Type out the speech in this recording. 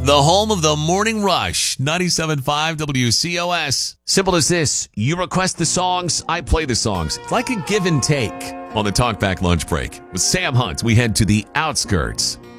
The home of the Morning Rush, 97.5 WCOS. Simple as this. You request the songs, I play the songs. It's like a give and take. On the Talkback Lunch Break with Sam Hunt, we head to the outskirts